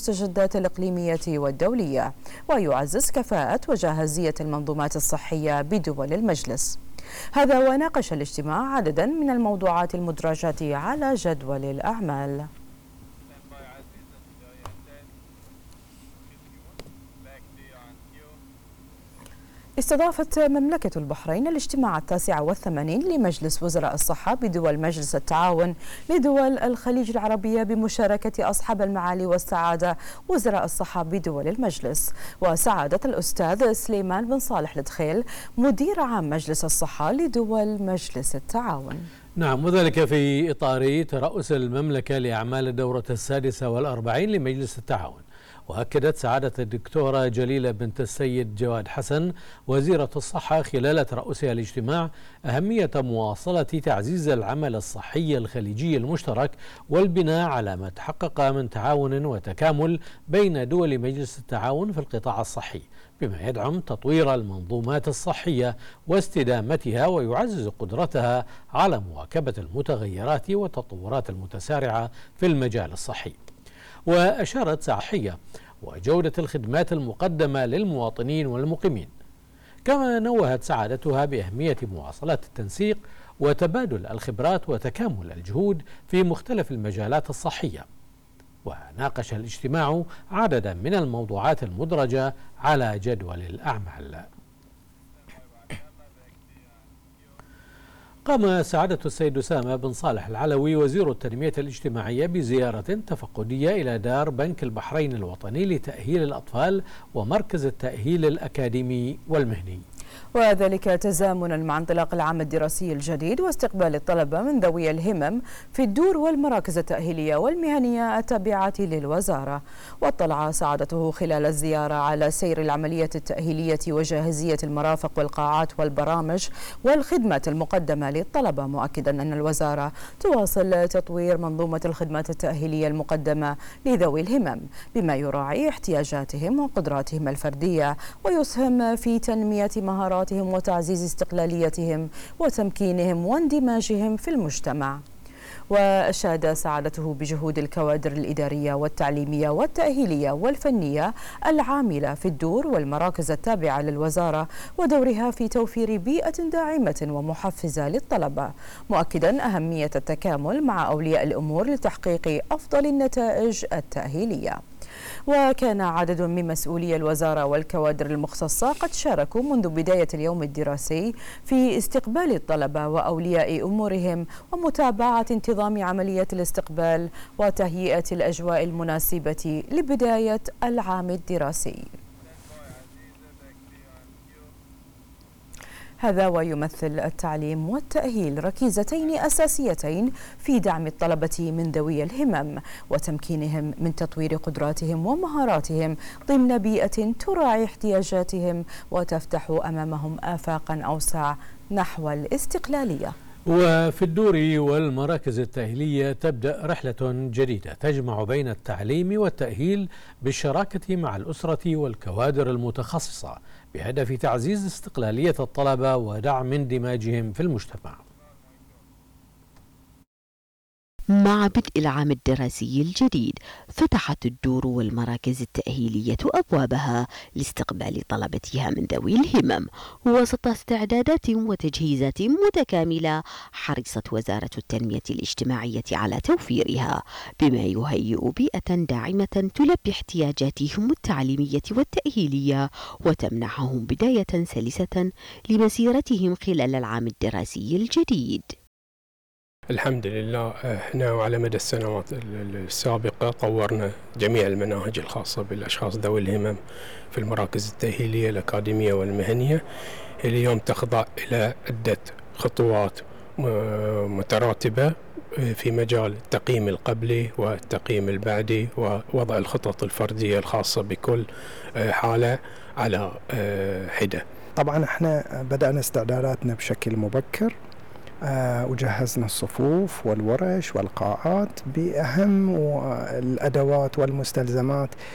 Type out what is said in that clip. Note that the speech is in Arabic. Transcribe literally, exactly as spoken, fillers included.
المستجدات الإقليمية والدولية، ويعزز كفاءة وجاهزية المنظومات الصحية بدول المجلس. هذا وناقش الاجتماع عددا من الموضوعات المدرجة على جدول الأعمال. استضافت مملكة البحرين الاجتماع التاسع والثمانين لمجلس وزراء الصحة بدول مجلس التعاون لدول الخليج العربية بمشاركة أصحاب المعالي والسعادة وزراء الصحة بدول المجلس، وسعادة الأستاذ سليمان بن صالح الدخيل مدير عام مجلس الصحة لدول مجلس التعاون. نعم، وذلك في إطار ترأس المملكة لأعمال الدورة السادسة والأربعين لمجلس التعاون. وأكدت سعادة الدكتورة جليلة بنت السيد جواد حسن وزيرة الصحة خلال ترأسها الاجتماع أهمية مواصلة تعزيز العمل الصحي الخليجي المشترك والبناء على ما تحقق من تعاون وتكامل بين دول مجلس التعاون في القطاع الصحي، بما يدعم تطوير المنظومات الصحية واستدامتها ويعزز قدرتها على مواكبة المتغيرات والتطورات المتسارعة في المجال الصحي. وأشارت صحية وجودة الخدمات المقدمة للمواطنين والمقيمين. كما نوهت سعادتها بأهمية مواصلة التنسيق وتبادل الخبرات وتكامل الجهود في مختلف المجالات الصحية. وناقش الاجتماع عددا من الموضوعات المدرجة على جدول الأعمال. قام سعادة السيد أسامة بن صالح العلوي وزير التنمية الاجتماعية بزيارة تفقدية إلى دار بنك البحرين الوطني لتأهيل الأطفال ومركز التأهيل الأكاديمي والمهني، وذلك تزامنا مع انطلاق العام الدراسي الجديد واستقبال الطلبة من ذوي الهمم في الدور والمراكز التأهيلية والمهنية التابعة للوزارة. واطلع سعادته خلال الزيارة على سير العملية التأهيلية وجاهزية المرافق والقاعات والبرامج والخدمات المقدمة للطلبة، مؤكدا أن الوزارة تواصل تطوير منظومة الخدمات التأهيلية المقدمة لذوي الهمم بما يراعي احتياجاتهم وقدراتهم الفردية ويسهم في تنمية مهاراتهم وتعزيز استقلاليتهم وتمكينهم واندماجهم في المجتمع. وأشاد سعادته بجهود الكوادر الإدارية والتعليمية والتأهيلية والفنية العاملة في الدور والمراكز التابعة للوزارة ودورها في توفير بيئة داعمة ومحفزة للطلبة، مؤكدا أهمية التكامل مع أولياء الأمور لتحقيق أفضل النتائج التأهيلية. وكان عدد من مسؤولي الوزارة والكوادر المختصة قد شاركوا منذ بداية اليوم الدراسي في استقبال الطلبة وأولياء أمورهم ومتابعة انتظام عملية الاستقبال وتهيئة الأجواء المناسبة لبداية العام الدراسي. هذا ويمثل التعليم والتأهيل ركيزتين أساسيتين في دعم الطلبة من ذوي الهمم وتمكينهم من تطوير قدراتهم ومهاراتهم ضمن بيئة تراعي احتياجاتهم وتفتح أمامهم آفاقا أوسع نحو الاستقلالية. وفي الدور والمراكز التأهيلية تبدأ رحلة جديدة تجمع بين التعليم والتأهيل بالشراكة مع الأسرة والكوادر المتخصصة بهدف تعزيز استقلالية الطلبة ودعم اندماجهم في المجتمع. مع بدء العام الدراسي الجديد فتحت الدور والمراكز التأهيلية أبوابها لاستقبال طلبتها من ذوي الهمم وسط استعدادات وتجهيزات متكاملة حرصت وزارة التنمية الاجتماعية على توفيرها بما يهيئ بيئة داعمة تلبي احتياجاتهم التعليمية والتأهيلية وتمنحهم بداية سلسة لمسيرتهم خلال العام الدراسي الجديد. الحمد لله احنا وعلى مدى السنوات السابقة طورنا جميع المناهج الخاصة بالأشخاص ذوي الهمم في المراكز التأهيلية الأكاديمية والمهنية. اليوم تخضع إلى عدة خطوات متراتبة في مجال التقييم القبلي والتقييم البعدي ووضع الخطط الفردية الخاصة بكل حالة على حدة. طبعا احنا بدأنا استعداداتنا بشكل مبكر آه وجهزنا الصفوف والورش والقاعات بأهم الأدوات والمستلزمات